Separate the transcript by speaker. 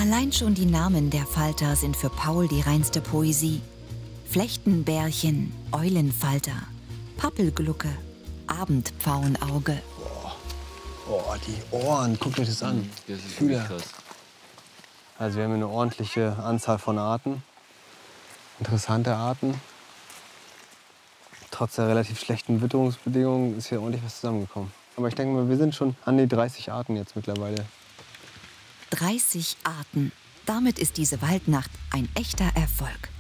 Speaker 1: Allein schon die Namen der Falter sind für Paul die reinste Poesie. Flechtenbärchen, Eulenfalter, Pappelglucke, Abendpfauenauge.
Speaker 2: Oh, die Ohren, guckt euch das an.
Speaker 3: Das ist
Speaker 2: Fühler.
Speaker 3: wirklich krass.
Speaker 2: Also wir haben eine ordentliche Anzahl von Arten. Interessante Arten. Trotz der relativ schlechten Witterungsbedingungen ist hier ordentlich was zusammengekommen. Aber ich denke mal, wir sind schon an die 30 Arten jetzt mittlerweile.
Speaker 1: 30 Arten. Damit ist diese Waldnacht ein echter Erfolg.